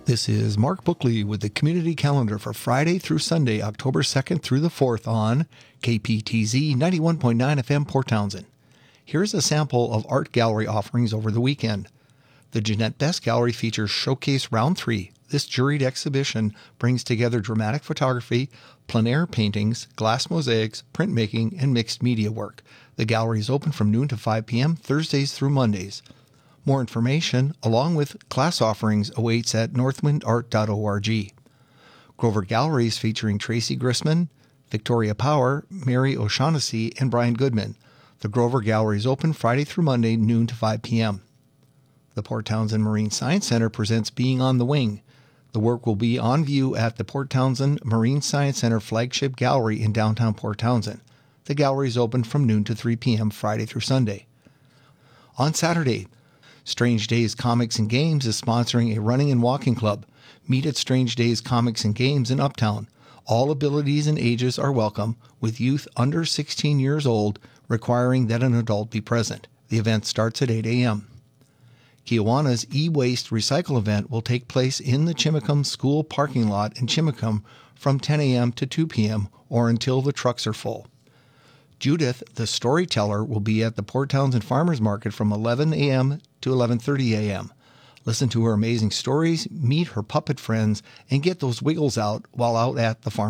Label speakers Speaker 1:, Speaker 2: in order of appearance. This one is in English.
Speaker 1: This is Mark Bookley with the community calendar for Friday through Sunday, October 2nd through the 4th on KPTZ 91.9 FM Port Townsend. Here's a sample of art gallery offerings over the weekend. The Jeanette Best Gallery features Showcase Round 3. This juried exhibition brings together dramatic photography, plein air paintings, glass mosaics, printmaking, and mixed media work. The gallery is open from noon to 5 p.m. Thursdays through Mondays. More information, along with class offerings, awaits at northwindart.org. Grover Galleries featuring Tracy Grisman, Victoria Power, Mary O'Shaughnessy, and Brian Goodman. The Grover Gallery is open Friday through Monday, noon to 5 p.m. The Port Townsend Marine Science Center presents Being on the Wing. The work will be on view at the Port Townsend Marine Science Center flagship gallery in downtown Port Townsend. The gallery is open from noon to 3 p.m. Friday through Sunday. On Saturday, Strange Days Comics and Games is sponsoring a running and walking club. Meet at Strange Days Comics and Games in Uptown. All abilities and ages are welcome, with youth under 16 years old requiring that an adult be present. The event starts at 8 a.m. Kiwana's e-waste recycle event will take place in the Chimacum School parking lot in Chimacum from 10 a.m. to 2 p.m. or until the trucks are full. Judith, the storyteller, will be at the Port Townsend Farmers Market from 11 a.m. to 11:30 a.m. Listen to her amazing stories, meet her puppet friends, and get those wiggles out while out at the farm.